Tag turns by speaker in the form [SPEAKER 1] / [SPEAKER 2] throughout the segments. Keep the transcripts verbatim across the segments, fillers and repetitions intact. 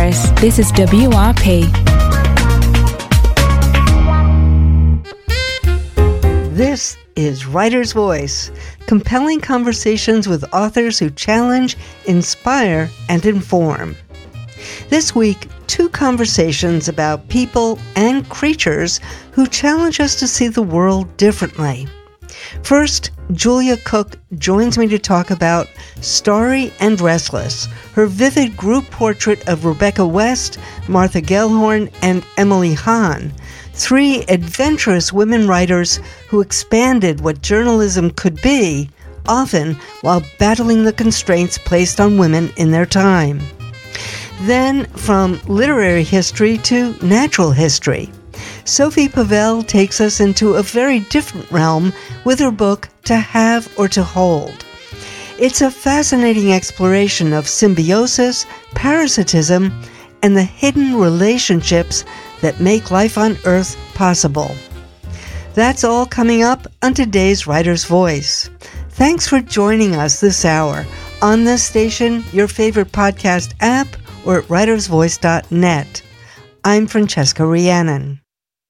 [SPEAKER 1] Voice. This is W R P.
[SPEAKER 2] This is Writer's Voice, compelling conversations with authors who challenge, inspire, and inform. This week, two conversations about people and creatures who challenge us to see the world differently. First, Julia Cook joins me to talk about Starry and Restless, her vivid group portrait of Rebecca West, Martha Gellhorn, and Emily Hahn, three adventurous women writers who expanded what journalism could be, often while battling the constraints placed on women in their time. Then, from literary history to natural history, Sophie Pavel takes us into a very different realm with her book, To Have or to Hold. It's a fascinating exploration of symbiosis, parasitism, and the hidden relationships that make life on Earth possible. That's all coming up on today's Writer's Voice. Thanks for joining us this hour on this station, your favorite podcast app, or at writers voice dot net. I'm Francesca Rhiannon.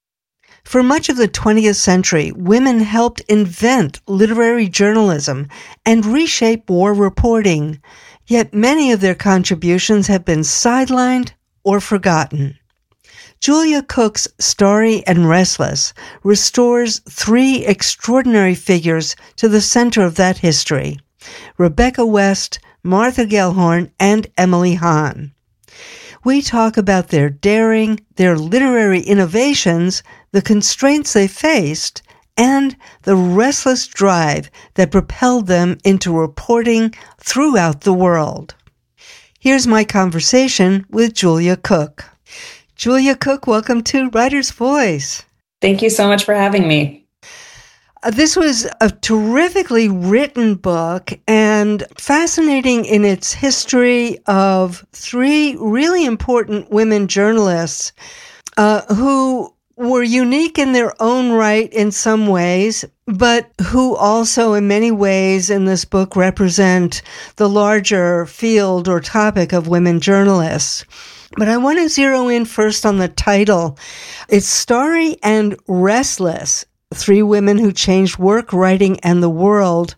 [SPEAKER 2] For much of the twentieth century, women helped invent literary journalism and reshape war reporting, yet many of their contributions have been sidelined or forgotten. Julia Cook's Starry and Restless restores three extraordinary figures to the center of that history: Rebecca West, Martha Gellhorn, and Emily Hahn. We talk about their daring, their literary innovations, the constraints they faced, and the restless drive that propelled them into reporting throughout the world. Here's my conversation with Julia Cook. Julia Cook, welcome to Writer's Voice.
[SPEAKER 3] Thank you so much for having me.
[SPEAKER 2] Uh, this was a terrifically written book and fascinating in its history of three really important women journalists uh, who were unique in their own right in some ways, but who also in many ways in this book represent the larger field or topic of women journalists. But I want to zero in first on the title. It's Starry and Restless, Three Women Who Changed Work, Writing, and the World.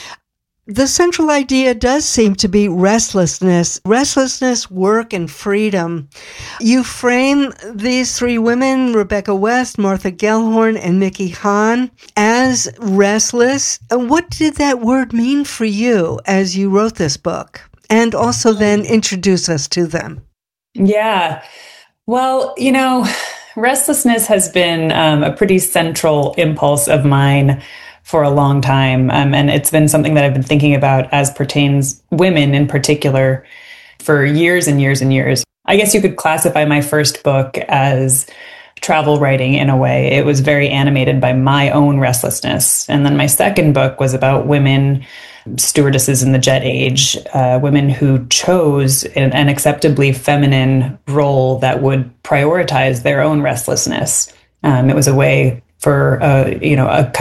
[SPEAKER 2] The central idea does seem to be restlessness, restlessness, work, and freedom. You frame these three women, Rebecca West, Martha Gellhorn, and Mickey Hahn, as restless. What did that word mean for you as you wrote this book? And also then introduce us to them.
[SPEAKER 3] Yeah. Well, you know, restlessness has been um, a pretty central impulse of mine for a long time. Um, and it's been something that I've been thinking about as pertains women in particular for years and years and years. I guess you could classify my first book as travel writing in a way. It was very animated by my own restlessness. And then my second book was about women stewardesses in the jet age, uh, women who chose an, an acceptably feminine role that would prioritize their own restlessness. Um, it was a way for uh, you know a kind